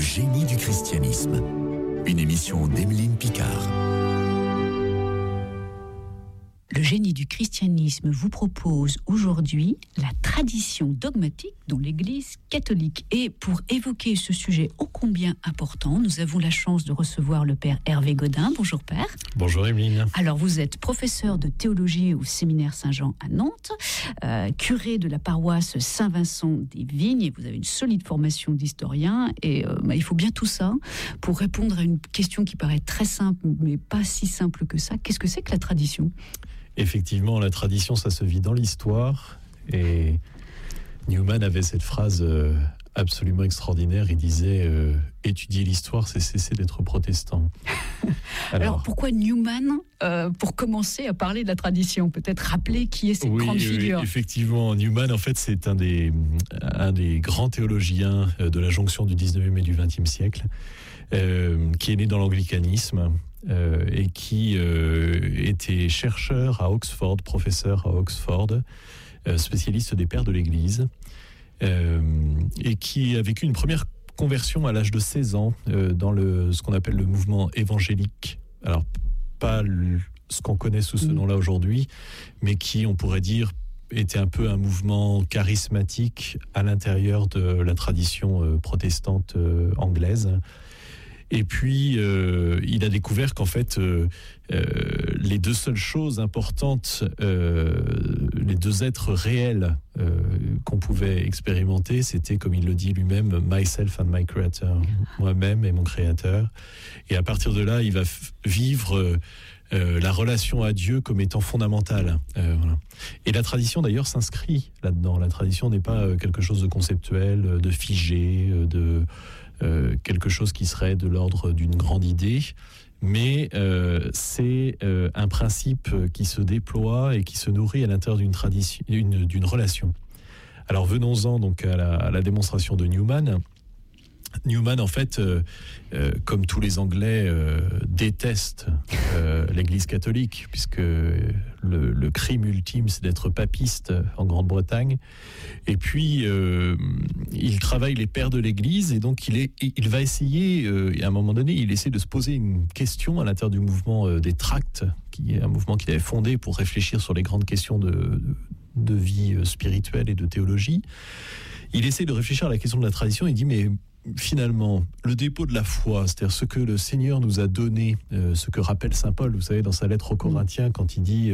génie du christianisme. Une émission d'Emeline Picard. Le génie du christianisme vous propose aujourd'hui la tradition dogmatique dans l'Église catholique. Et pour évoquer ce sujet ô combien important, nous avons la chance de recevoir le Père Hervé Godin. Bonjour Père. Bonjour Emeline. Alors vous êtes professeur de théologie au séminaire Saint-Jean à Nantes, curé de la paroisse Saint-Vincent des Vignes, et vous avez une solide formation d'historien. Et il faut bien tout ça pour répondre à une question qui paraît très simple, mais pas si simple que ça. Qu'est-ce que c'est que la tradition ? Effectivement, la tradition, ça se vit dans l'histoire. Et Newman avait cette phrase absolument extraordinaire. Il disait étudier l'histoire, c'est cesser d'être protestant. Alors pourquoi Newman, pour commencer à parler de la tradition, peut-être rappeler qui est cette grande figure. Oui, effectivement, Newman, en fait, c'est un des grands théologiens de la jonction du 19e et du 20e siècle, qui est né dans l'anglicanisme. Et qui était chercheur à Oxford, professeur à Oxford, spécialiste des pères de l'Église, et qui a vécu une première conversion à l'âge de 16 ans dans ce qu'on appelle le mouvement évangélique. Alors, pas ce qu'on connaît sous ce nom-là aujourd'hui, mais qui, on pourrait dire, était un peu un mouvement charismatique à l'intérieur de la tradition protestante anglaise. Et puis, il a découvert qu'en fait, les deux seules choses importantes, les deux êtres réels qu'on pouvait expérimenter, c'était, comme il le dit lui-même, myself and my creator, moi-même et mon créateur. Et à partir de là, il va vivre la relation à Dieu comme étant fondamentale. Voilà. Et la tradition, d'ailleurs, s'inscrit là-dedans. La tradition n'est pas quelque chose de conceptuel, de figé, quelque chose qui serait de l'ordre d'une grande idée, mais c'est un principe qui se déploie et qui se nourrit à l'intérieur d'une tradition, d'une relation. Alors venons-en donc à la démonstration de Newman. Newman, en fait, comme tous les Anglais, déteste l'Église catholique, puisque le crime ultime, c'est d'être papiste en Grande-Bretagne. Et puis, il travaille les pères de l'Église, et donc il va essayer, à un moment donné, il essaie de se poser une question à l'intérieur du mouvement des Tracts, qui est un mouvement qu'il avait fondé pour réfléchir sur les grandes questions de vie spirituelle et de théologie. Il essaie de réfléchir à la question de la tradition, il dit, mais finalement, le dépôt de la foi, c'est-à-dire ce que le Seigneur nous a donné, ce que rappelle saint Paul, vous savez, dans sa lettre aux Corinthiens, quand il dit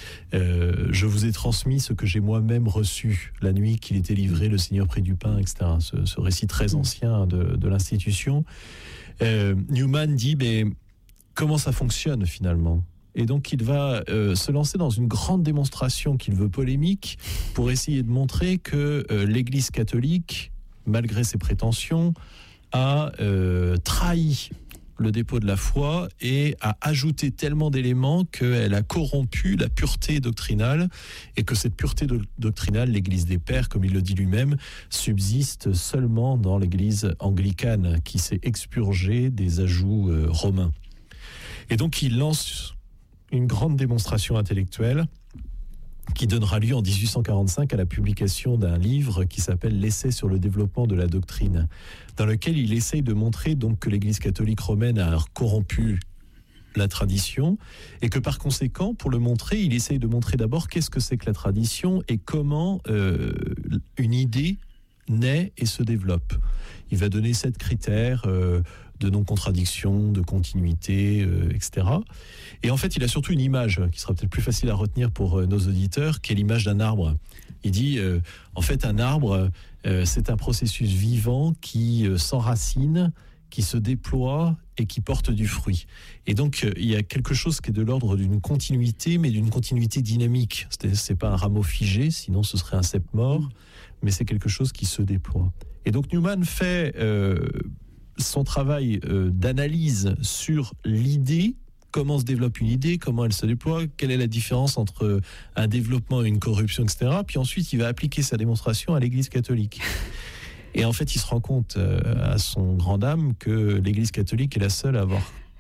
je vous ai transmis ce que j'ai moi-même reçu la nuit qu'il était livré, le Seigneur prit du pain, etc. Ce récit très ancien de l'institution. Newman dit, mais comment ça fonctionne finalement ? Et donc, il va se lancer dans une grande démonstration qu'il veut polémique pour essayer de montrer que l'Église catholique, malgré ses prétentions, a trahi le dépôt de la foi et a ajouté tellement d'éléments qu'elle a corrompu la pureté doctrinale, et que cette pureté doctrinale, l'Église des Pères, comme il le dit lui-même, subsiste seulement dans l'Église anglicane, qui s'est expurgée des ajouts romains. Et donc il lance une grande démonstration intellectuelle qui donnera lieu en 1845 à la publication d'un livre qui s'appelle « L'essai sur le développement de la doctrine », dans lequel il essaye de montrer donc que l'Église catholique romaine a corrompu la tradition, et que par conséquent, pour le montrer, il essaye de montrer d'abord qu'est-ce que c'est que la tradition et comment une idée naît et se développe. Il va donner 7 critères de non-contradiction, de continuité, etc. Et en fait, il a surtout une image qui sera peut-être plus facile à retenir pour nos auditeurs, qui est l'image d'un arbre. Il dit, en fait, un arbre, c'est un processus vivant qui s'enracine, qui se déploie et qui porte du fruit. Et donc, il y a quelque chose qui est de l'ordre d'une continuité, mais d'une continuité dynamique. C'est pas un rameau figé, sinon ce serait un cep mort, mais c'est quelque chose qui se déploie. Et donc, Newman fait son travail d'analyse sur l'idée, comment se développe une idée, comment elle se déploie, quelle est la différence entre un développement et une corruption, etc. Puis ensuite, il va appliquer sa démonstration à l'Église catholique. Et en fait, il se rend compte à son grand dame que l'Église catholique est la seule à avoir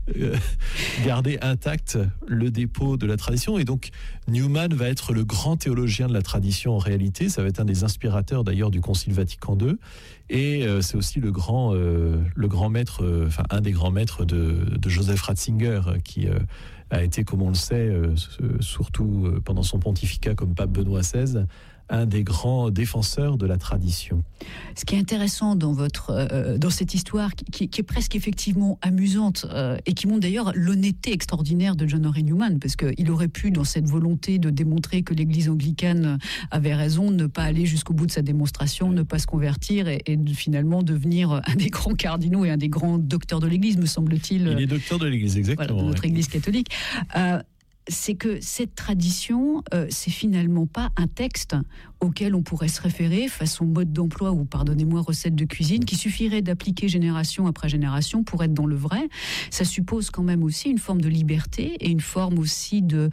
garder intact le dépôt de la tradition. Et donc Newman va être le grand théologien de la tradition en réalité. Ça va être un des inspirateurs d'ailleurs du Concile Vatican II. Et c'est aussi le grand maître, un des grands maîtres de Joseph Ratzinger, qui a été, comme on le sait, surtout pendant son pontificat comme pape Benoît XVI, un des grands défenseurs de la tradition. Ce qui est intéressant dans cette histoire, qui est presque effectivement amusante, et qui montre d'ailleurs l'honnêteté extraordinaire de John Henry Newman, parce qu'il aurait pu, dans cette volonté de démontrer que l'Église anglicane avait raison, ne pas aller jusqu'au bout de sa démonstration, ne pas se convertir, et finalement devenir un des grands cardinaux et un des grands docteurs de l'Église, me semble-t-il. Il est docteur de l'Église, exactement. Voilà, de notre Église catholique. C'est que cette tradition, c'est finalement pas un texte auquel on pourrait se référer façon mode d'emploi ou, pardonnez-moi, recette de cuisine, qui suffirait d'appliquer génération après génération pour être dans le vrai. Ça suppose quand même aussi une forme de liberté et une forme aussi de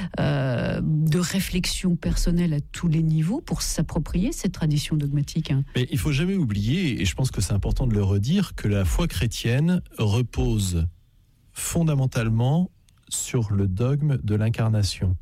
réflexion personnelle à tous les niveaux pour s'approprier cette tradition dogmatique. Mais il faut jamais oublier, et je pense que c'est important de le redire, que la foi chrétienne repose fondamentalement sur le dogme de l'incarnation.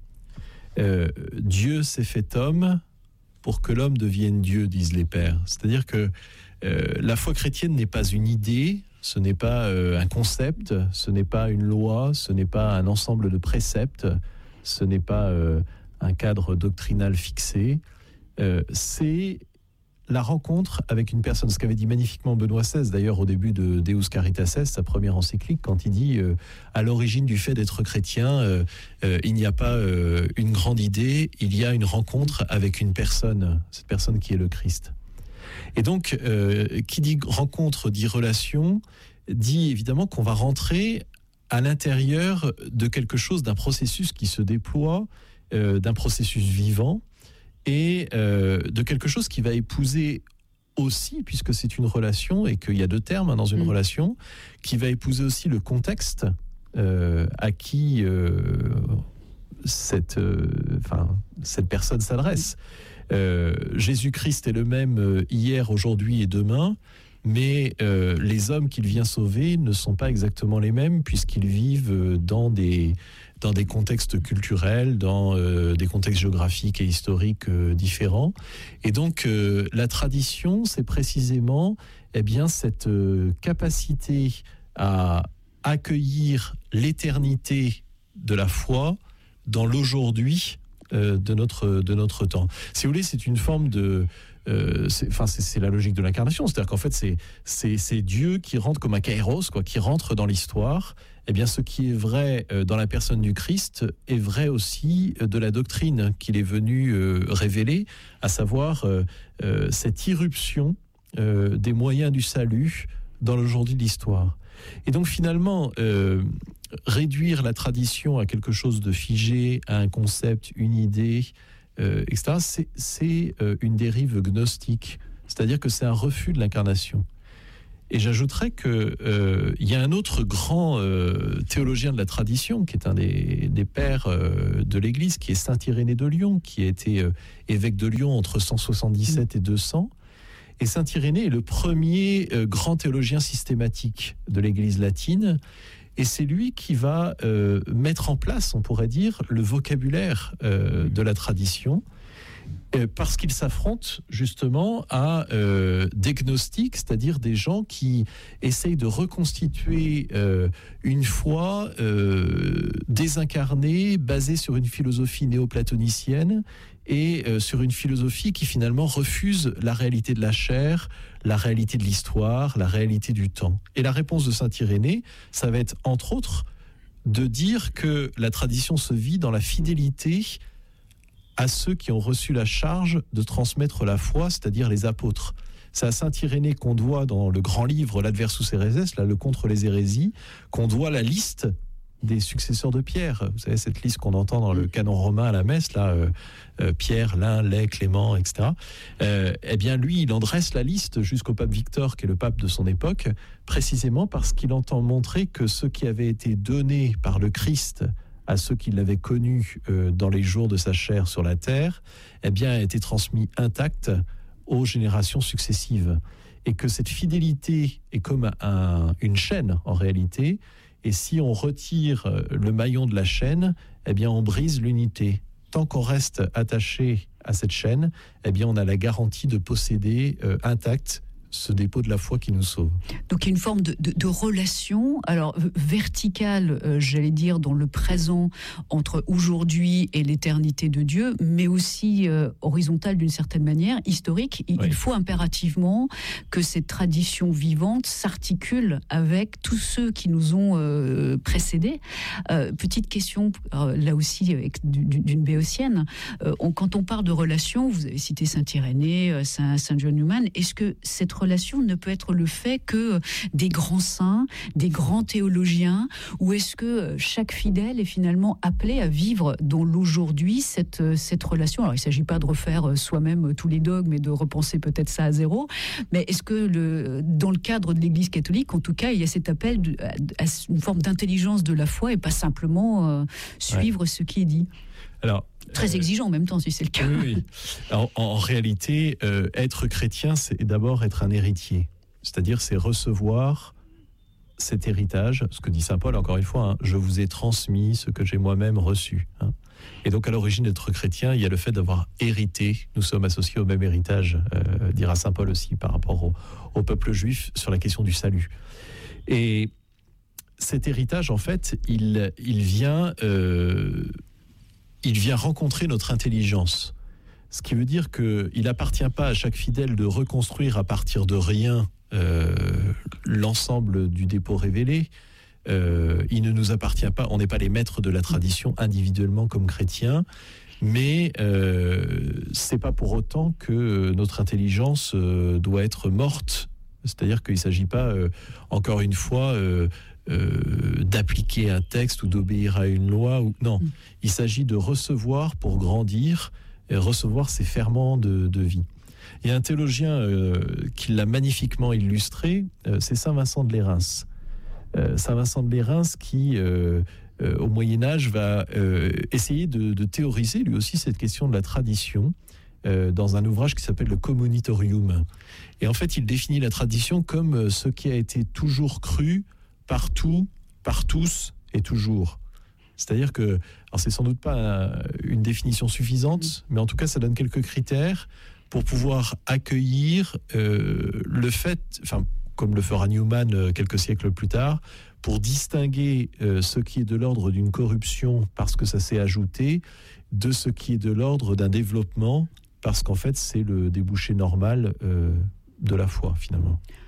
Dieu s'est fait homme pour que l'homme devienne Dieu, disent les pères. C'est-à-dire que la foi chrétienne n'est pas une idée, ce n'est pas un concept, ce n'est pas une loi, ce n'est pas un ensemble de préceptes, ce n'est pas un cadre doctrinal fixé, c'est la rencontre avec une personne, ce qu'avait dit magnifiquement Benoît XVI, d'ailleurs au début de Deus Caritas Est, sa première encyclique, quand il dit à l'origine du fait d'être chrétien, il n'y a pas une grande idée, il y a une rencontre avec une personne, cette personne qui est le Christ. Et donc, qui dit rencontre, dit relation, dit évidemment qu'on va rentrer à l'intérieur de quelque chose, d'un processus qui se déploie, d'un processus vivant, et de quelque chose qui va épouser aussi, puisque c'est une relation et qu'il y a deux termes dans une relation, qui va épouser aussi le contexte à qui cette personne s'adresse. Jésus-Christ est le même hier, aujourd'hui et demain, mais les hommes qu'il vient sauver ne sont pas exactement les mêmes, puisqu'ils vivent dans des contextes culturels, dans des contextes géographiques et historiques différents. Et donc, la tradition, c'est précisément cette capacité à accueillir l'éternité de la foi dans l'aujourd'hui de notre temps. Si vous voulez, c'est une forme de... c'est la logique de l'incarnation, c'est-à-dire qu'en fait c'est Dieu qui rentre comme un kairos, qui rentre dans l'histoire. Eh bien, ce qui est vrai dans la personne du Christ est vrai aussi de la doctrine qu'il est venu révéler, à savoir cette irruption des moyens du salut dans l'aujourd'hui de l'histoire. Et donc finalement, réduire la tradition à quelque chose de figé, à un concept, une idée, etc., c'est une dérive gnostique, c'est-à-dire que c'est un refus de l'incarnation. Et j'ajouterais qu'il y a un autre grand théologien de la tradition, qui est un des pères de l'Église, qui est saint Irénée de Lyon, qui a été évêque de Lyon entre 177 et 200. Et saint Irénée est le premier grand théologien systématique de l'Église latine. Et c'est lui qui va mettre en place, on pourrait dire, le vocabulaire de la tradition, parce qu'il s'affronte justement à des gnostiques, c'est-à-dire des gens qui essayent de reconstituer une foi désincarnée, basée sur une philosophie néoplatonicienne et sur une philosophie qui finalement refuse la réalité de la chair, la réalité de l'histoire, la réalité du temps. Et la réponse de saint Irénée, ça va être entre autres de dire que la tradition se vit dans la fidélité à ceux qui ont reçu la charge de transmettre la foi, c'est-à-dire les apôtres. C'est à saint Irénée qu'on doit, dans le grand livre l'Adversus Héréses, là, le contre les hérésies, qu'on doit la liste des successeurs de Pierre. Vous savez, cette liste qu'on entend dans le canon romain à la messe, là, Pierre, Lin, Lay, Clément, etc. Eh bien, lui, il en dresse la liste jusqu'au pape Victor, qui est le pape de son époque, précisément parce qu'il entend montrer que ce qui avait été donné par le Christ à ceux qui l'avaient connu dans les jours de sa chair sur la terre, eh bien, a été transmis intact aux générations successives. Et que cette fidélité est comme une chaîne, en réalité, Et si on retire le maillon de la chaîne, eh bien, on brise l'unité. Tant qu'on reste attaché à cette chaîne, eh bien, on a la garantie de posséder intact ce dépôt de la foi qui nous sauve. Donc il y a une forme de relation, alors verticale, j'allais dire, dans le présent, entre aujourd'hui et l'éternité de Dieu, mais aussi horizontale d'une certaine manière, historique. Il faut impérativement que cette tradition vivante s'articule avec tous ceux qui nous ont précédés. Petite question, là aussi, avec d'une béotienne. Quand on parle de relation, vous avez cité Saint-Irénée, Saint John Newman, est-ce que cette relation ne peut être le fait que des grands saints, des grands théologiens, ou est-ce que chaque fidèle est finalement appelé à vivre dans l'aujourd'hui cette relation? Alors il ne s'agit pas de refaire soi-même tous les dogmes et de repenser peut-être ça à zéro, mais est-ce que dans le cadre de l'Église catholique, en tout cas, il y a cet appel à une forme d'intelligence de la foi et pas simplement suivre ce qui est dit? Alors, très exigeant en même temps, si c'est le cas. Oui. Alors, en réalité, être chrétien, c'est d'abord être un héritier. C'est-à-dire, c'est recevoir cet héritage, ce que dit saint Paul, encore une fois, je vous ai transmis ce que j'ai moi-même reçu. Et donc, à l'origine d'être chrétien, il y a le fait d'avoir hérité. Nous sommes associés au même héritage, dira saint Paul aussi, par rapport au peuple juif, sur la question du salut. Et cet héritage, en fait, il vient rencontrer notre intelligence. Ce qui veut dire qu'il n'appartient pas à chaque fidèle de reconstruire à partir de rien l'ensemble du dépôt révélé. Il ne nous appartient pas, on n'est pas les maîtres de la tradition individuellement comme chrétiens, mais c'est pas pour autant que notre intelligence doit être morte. C'est-à-dire qu'il ne s'agit pas, encore une fois, d'appliquer un texte ou d'obéir à une loi. Non, il s'agit de recevoir pour grandir et recevoir ces ferments de vie. Il y a un théologien qui l'a magnifiquement illustré, c'est Saint Vincent de Lérins. Saint Vincent de Lérins qui, au Moyen-Âge, va essayer de théoriser lui aussi cette question de la tradition dans un ouvrage qui s'appelle le Commonitorium. Et en fait, il définit la tradition comme ce qui a été toujours cru partout, par tous et toujours. C'est-à-dire que, alors c'est sans doute pas une définition suffisante, mais en tout cas ça donne quelques critères pour pouvoir accueillir le fait, enfin comme le fera Newman quelques siècles plus tard, pour distinguer ce qui est de l'ordre d'une corruption parce que ça s'est ajouté, de ce qui est de l'ordre d'un développement parce qu'en fait c'est le débouché normal de la foi finalement.